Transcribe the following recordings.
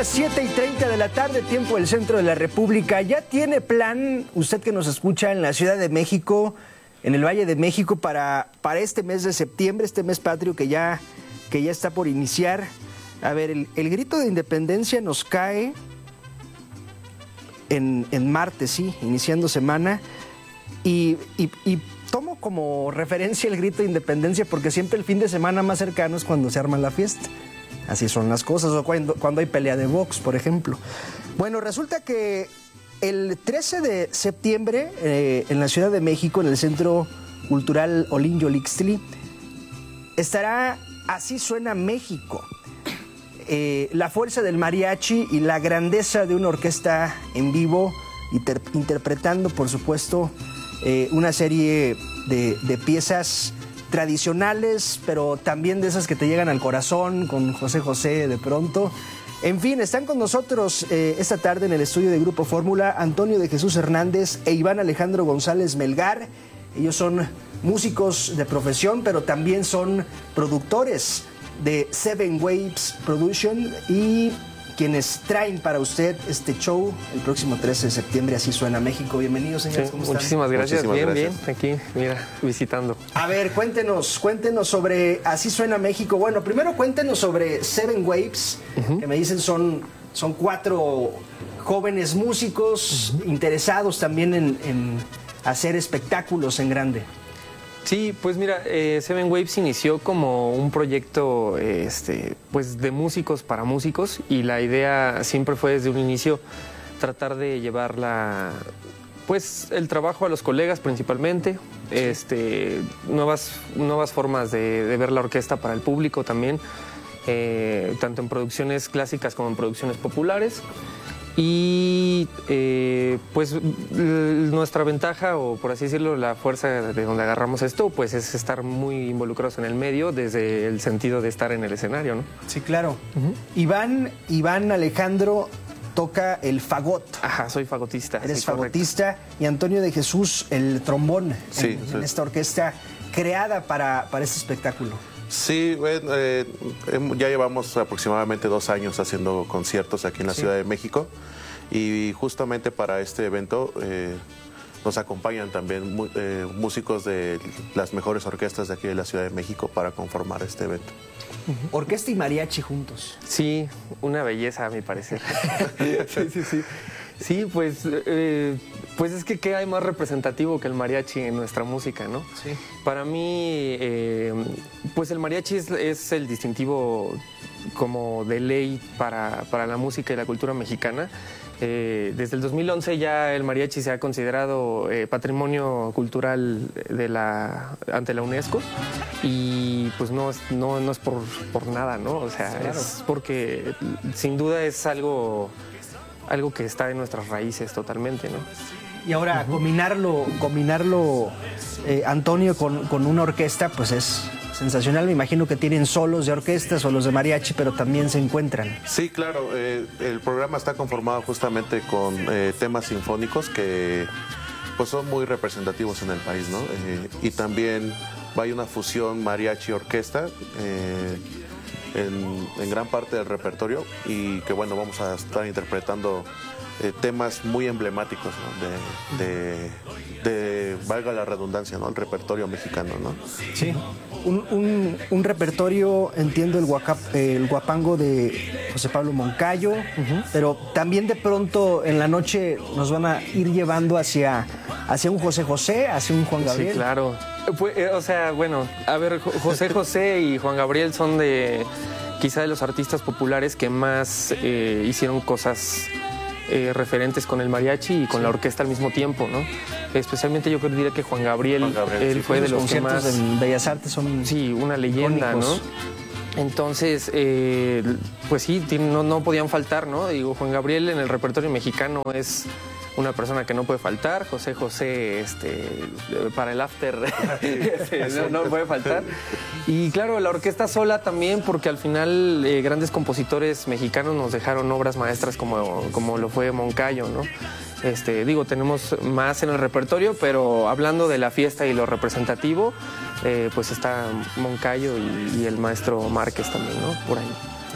las 7:30 de la tarde, tiempo del centro de la República. ¿Ya tiene plan, usted que nos escucha en la Ciudad de México, en el Valle de México, para este mes de septiembre, este mes patrio que ya está por iniciar? A ver, el grito de independencia nos cae en martes, sí, iniciando semana. Y tomo como referencia el grito de independencia porque siempre el fin de semana más cercano es cuando se arma la fiesta. Así son las cosas, o cuando hay pelea de box, por ejemplo. Bueno, resulta que el 13 de septiembre, en la Ciudad de México, en el Centro Cultural Olin-Yolixtli, estará Así Suena México. La fuerza del mariachi y la grandeza de una orquesta en vivo, interpretando, por supuesto, una serie de piezas tradicionales, pero también de esas que te llegan al corazón, con José José de pronto. En fin, están con nosotros esta tarde en el estudio de Grupo Fórmula Antonio de Jesús Hernández e Iván Alejandro González Melgar. Ellos son músicos de profesión, pero también son productores de Seven Waves Production y quienes traen para usted este show el próximo 13 de septiembre, Así Suena México. Bienvenidos, señores. Sí, ¿Cómo están? muchísimas gracias. Bien, aquí, mira, visitando. A ver, cuéntenos sobre Así Suena México. Bueno, primero cuéntenos sobre Seven Waves, que me dicen son 4 jóvenes músicos interesados también en hacer espectáculos en grande. Sí, pues mira, Seven Waves inició como un proyecto pues de músicos para músicos, y la idea siempre fue desde un inicio tratar de llevar pues el trabajo a los colegas principalmente, nuevas formas de ver la orquesta para el público también, tanto en producciones clásicas como en producciones populares. Y pues nuestra ventaja, o por así decirlo, la fuerza de donde agarramos esto, pues es estar muy involucrados en el medio desde el sentido de estar en el escenario, ¿no? Sí, claro. Iván Alejandro toca el fagot. Ajá, soy fagotista. Eres sí, fagotista. Y Antonio de Jesús el trombón, sí, en esta orquesta creada para este espectáculo. Sí, bueno, ya llevamos aproximadamente 2 años haciendo conciertos aquí en la Ciudad de México, y justamente para este evento nos acompañan también músicos de las mejores orquestas de aquí de la Ciudad de México para conformar este evento. Orquesta y mariachi juntos. Sí, una belleza a mi parecer. Sí. Sí, pues es que ¿qué hay más representativo que el mariachi en nuestra música, no? Sí. Para mí, pues el mariachi es el distintivo como de ley para la música y la cultura mexicana. Desde el 2011 ya el mariachi se ha considerado patrimonio cultural ante la UNESCO, y pues no es por nada, ¿no? O sea, claro, es porque sin duda es algo que está en nuestras raíces totalmente, ¿no? Y ahora combinarlo Antonio, con una orquesta, pues es sensacional. Me imagino que tienen solos de orquesta, solos de mariachi, pero también se encuentran. Sí, claro. El programa está conformado justamente con temas sinfónicos que pues son muy representativos en el país, ¿no? Y también hay una fusión mariachi-orquesta en gran parte del repertorio, y que bueno, vamos a estar interpretando temas muy emblemáticos, ¿no? de valga la redundancia, ¿no? El repertorio mexicano, ¿no? Sí. Un repertorio, entiendo, el guapango de José Pablo Moncayo, pero también de pronto en la noche nos van a ir llevando hacia un José José, hacia un Juan Gabriel. Sí, claro. Pues, o sea, bueno, a ver, José José y Juan Gabriel son quizá de los artistas populares que más hicieron cosas referentes con el mariachi y con la orquesta al mismo tiempo, ¿no? Especialmente yo diría que Juan Gabriel él sí, fue de los que más... en Bellas Artes son... Sí, una leyenda, icónicos, ¿no? Entonces, pues sí, no podían faltar, ¿no? Digo, Juan Gabriel en el repertorio mexicano es una persona que no puede faltar. José José, para el after, no puede faltar. Y claro, la orquesta sola también, porque al final grandes compositores mexicanos nos dejaron obras maestras como lo fue Moncayo, ¿no? Tenemos más en el repertorio, pero hablando de la fiesta y lo representativo, pues está Moncayo y el maestro Márquez también, ¿no? Por ahí.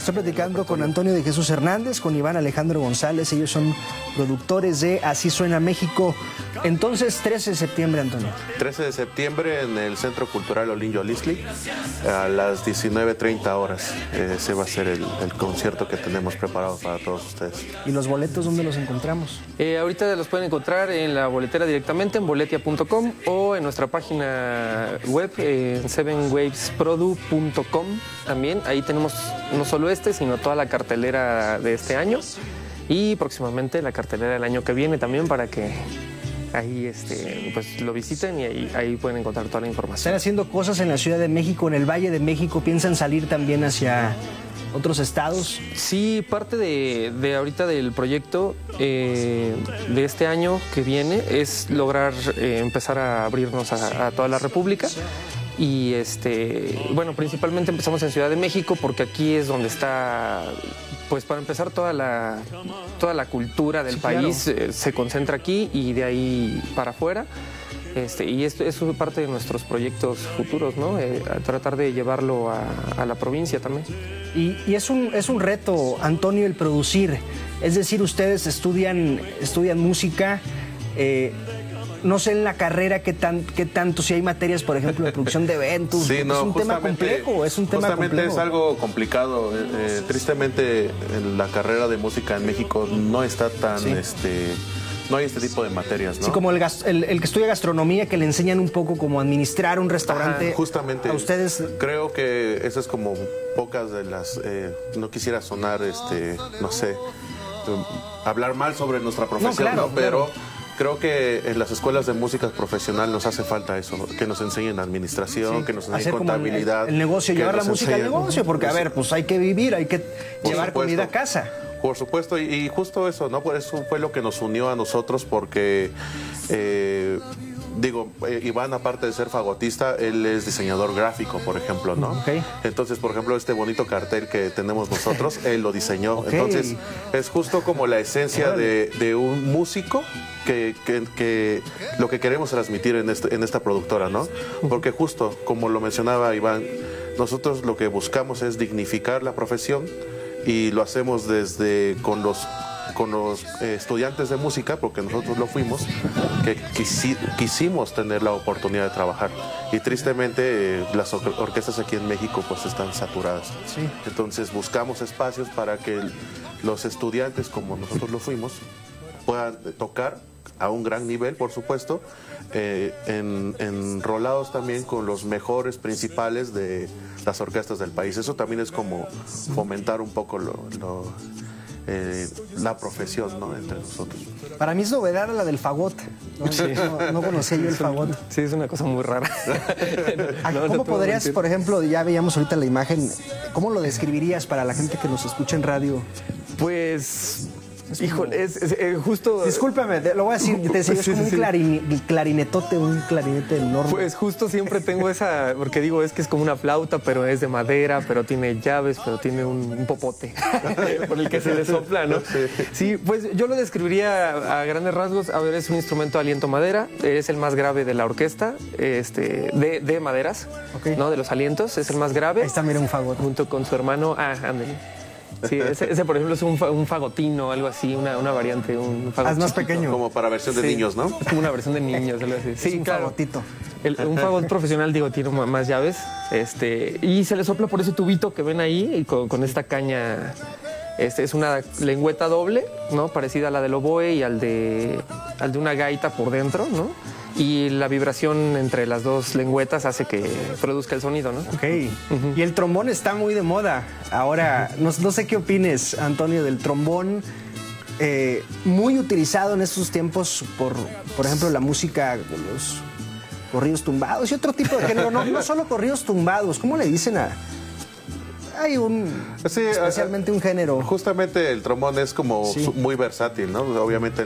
Estoy platicando con Antonio de Jesús Hernández, con Iván Alejandro González. Ellos son productores de Así Suena México. Entonces, 13 de septiembre, Antonio. 13 de septiembre en el Centro Cultural Olinjo Lisli a las 19:30 horas. Ese va a ser el concierto que tenemos preparado para todos ustedes. ¿Y los boletos dónde los encontramos? Ahorita los pueden encontrar en la boletera directamente, en boletia.com o en nuestra página web, en sevenwavesprodu.com también. Ahí tenemos no solo sino toda la cartelera de este año y próximamente la cartelera del año que viene también, para que ahí pues lo visiten y ahí pueden encontrar toda la información. Están haciendo cosas en la Ciudad de México, en el Valle de México. ¿Piensan salir también hacia otros estados? Sí, parte de ahorita del proyecto de este año que viene es lograr empezar a abrirnos a toda la República. Y bueno, principalmente empezamos en Ciudad de México porque aquí es donde está, pues para empezar, toda la cultura del país. Claro. Se concentra aquí y de ahí para afuera. Y esto es parte de nuestros proyectos futuros, ¿no? A tratar de llevarlo a la provincia también. Y es un reto, Antonio, el producir. Es decir, ustedes estudian música. No sé en la carrera qué tanto, si hay materias, por ejemplo, de producción de eventos. Sí, no, es un tema complejo, Justamente es algo complicado. Tristemente, en la carrera de música en México no está tan, no hay este tipo de materias, ¿no? Sí, como el que estudia gastronomía, que le enseñan un poco cómo administrar un restaurante. Justamente. A ustedes. Creo que esas es como pocas de las, no quisiera sonar, no sé, hablar mal sobre nuestra profesión, claro, ¿no? Pero claro. Creo que en las escuelas de música profesional nos hace falta eso, que nos enseñen administración, que nos enseñen contabilidad. El negocio, llevar la música al negocio, porque a ver, pues hay que vivir, hay que llevar comida a casa. Por supuesto, y justo eso, ¿no? Por eso fue lo que nos unió a nosotros, porque Iván, aparte de ser fagotista, él es diseñador gráfico, por ejemplo, ¿no? Okay. Entonces, por ejemplo, este bonito cartel que tenemos nosotros, él lo diseñó. Okay. Entonces, es justo como la esencia de un músico que lo que queremos transmitir en esta productora, ¿no? Porque justo, como lo mencionaba Iván, nosotros lo que buscamos es dignificar la profesión y lo hacemos desde con los estudiantes de música, porque nosotros lo fuimos, que quisimos tener la oportunidad de trabajar. Y tristemente las orquestas aquí en México pues están saturadas. Sí. Entonces buscamos espacios para que los estudiantes, como nosotros lo fuimos, puedan tocar a un gran nivel, por supuesto, enrolados también con los mejores principales de las orquestas del país. Eso también es como fomentar un poco la profesión, ¿no? Entre nosotros. Para mí es novedad la del fagot. No conocía yo el fagot. Sí, es una cosa muy rara. ¿Cómo podrías, por ejemplo, ya veíamos ahorita la imagen, cómo lo describirías para la gente que nos escucha en radio? Pues... Híjole, es justo... Discúlpame, lo voy a decir, te decía, es como un clarinetote, un clarinete enorme. Pues justo siempre tengo esa, porque digo, es que es como una flauta, pero es de madera, pero tiene llaves, pero tiene un popote por el que se le sopla, ¿no? Sí, pues yo lo describiría a grandes rasgos. A ver, es un instrumento de aliento madera, es el más grave de la orquesta, de maderas, okay, ¿no? De los alientos, es el más grave. Ahí está, mira, un fagot. Junto con su hermano, ándale. Sí, ese por ejemplo es un fagotino, algo así, una variante, un fagot. Es más pequeño. Como para versión de niños, ¿no? Es como una versión de niños, algo así. Sí, es un fagotito. Un fagot profesional, digo, tiene más llaves, y se le sopla por ese tubito que ven ahí, y con esta caña. Es una lengüeta doble, ¿no? Parecida a la del oboe y al de una gaita por dentro, ¿no? Y la vibración entre las dos lengüetas hace que produzca el sonido, ¿no? Ok. Y el trombón está muy de moda. Ahora, no sé qué opines, Antonio, del trombón, muy utilizado en estos tiempos por ejemplo, la música, los corridos tumbados y otro tipo de género. No solo corridos tumbados, ¿cómo le dicen a...? Hay especialmente un género. Justamente el trombón es como muy versátil, ¿no? Obviamente